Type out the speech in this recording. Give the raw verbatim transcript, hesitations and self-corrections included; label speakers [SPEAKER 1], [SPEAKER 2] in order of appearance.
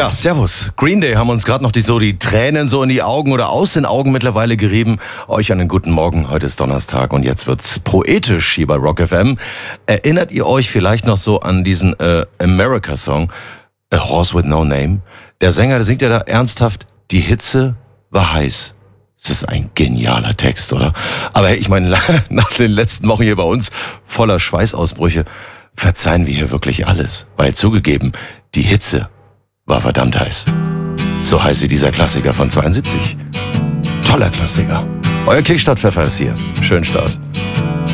[SPEAKER 1] Ja, servus. Green Day haben uns gerade noch die, so die Tränen so in die Augen oder aus den Augen mittlerweile gerieben. Euch einen guten Morgen. Heute ist Donnerstag und jetzt wird's poetisch hier bei Rock F M. Erinnert ihr euch vielleicht noch so an diesen äh, America-Song A Horse with No Name? Der Sänger, der singt ja da ernsthaft, die Hitze war heiß. Das ist ein genialer Text, oder? Aber ich meine, nach den letzten Wochen hier bei uns voller Schweißausbrüche verzeihen wir hier wirklich alles. Weil zugegeben, die Hitze war verdammt heiß. So heiß wie dieser Klassiker von zweiundsiebzig. Toller Klassiker. Euer Kickstart-Pfeffer ist hier. Schönen Start.